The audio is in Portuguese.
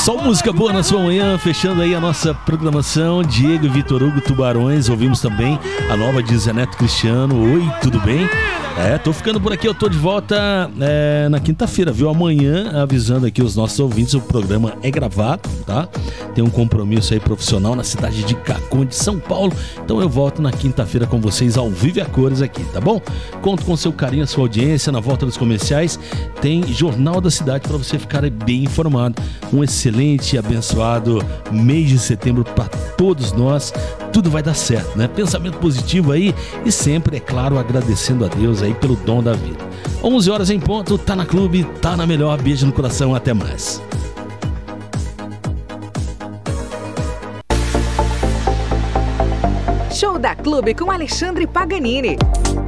Só música boa na sua manhã, fechando aí a nossa programação. Diego e Vitor Hugo, Tubarões. Ouvimos também a nova de Zé Neto Cristiano. Oi, tudo bem? Tô ficando por aqui, eu tô de volta na quinta-feira, viu? Amanhã, avisando aqui os nossos ouvintes, o programa é gravado, tá? Tem um compromisso aí profissional na cidade de Caconde, São Paulo. Então eu volto na quinta-feira com vocês ao vivo e a cores aqui, tá bom? Conto com seu carinho, a sua audiência. Na volta dos comerciais tem Jornal da Cidade para você ficar bem informado. Um excelente e abençoado mês de setembro para todos nós. Tudo vai dar certo, né? Pensamento positivo aí e sempre, é claro, agradecendo a Deus aí pelo dom da vida. 11 horas em ponto, tá na Clube, tá na melhor. Beijo no coração, até mais. Show da Clube com Alexandre Paganini.